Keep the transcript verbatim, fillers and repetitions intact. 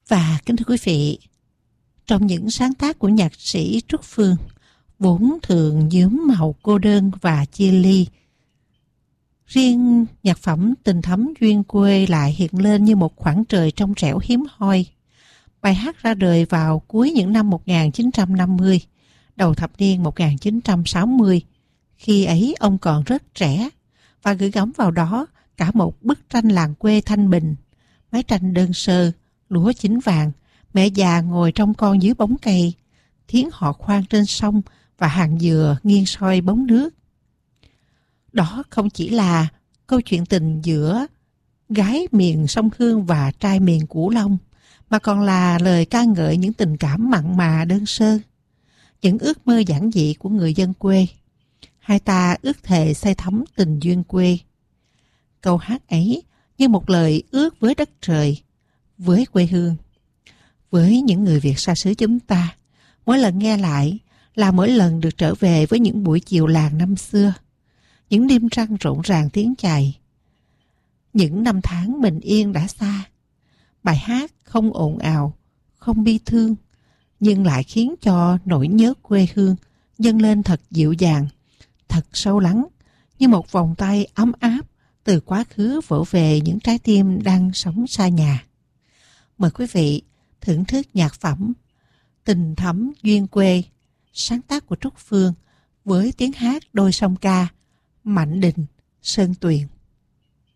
Và kính thưa quý vị, trong những sáng tác của nhạc sĩ Trúc Phương, vốn thường nhuốm màu cô đơn và chia ly, riêng nhạc phẩm Tình Thắm Duyên Quê lại hiện lên như một khoảng trời trong trẻo hiếm hoi. Bài hát ra đời vào cuối những năm một nghìn chín trăm năm mươi, đầu thập niên một nghìn chín trăm sáu mươi. Khi ấy ông còn rất trẻ và gửi gắm vào đó cả một bức tranh làng quê thanh bình, mái tranh đơn sơ, lúa chín vàng, mẹ già ngồi trong con dưới bóng cây, tiếng họ khoan trên sông và hàng dừa nghiêng soi bóng nước. Đó không chỉ là câu chuyện tình giữa gái miền sông Hương và trai miền Cửu Long, mà còn là lời ca ngợi những tình cảm mặn mà đơn sơ, những ước mơ giản dị của người dân quê. Hai ta ước thề say thắm tình duyên quê. Câu hát ấy như một lời ước với đất trời, với quê hương. Với những người Việt xa xứ chúng ta, mỗi lần nghe lại là mỗi lần được trở về với những buổi chiều làng năm xưa, những đêm trăng rộn ràng tiếng chài, những năm tháng bình yên đã xa. Bài hát không ồn ào, không bi thương, nhưng lại khiến cho nỗi nhớ quê hương dâng lên thật dịu dàng, thật sâu lắng, như một vòng tay ấm áp từ quá khứ vỗ về những trái tim đang sống xa nhà. Mời quý vị thưởng thức nhạc phẩm Tình Thắm Duyên Quê, sáng tác của Trúc Phương với tiếng hát đôi song ca Mạnh Đình, Sơn Tuyền.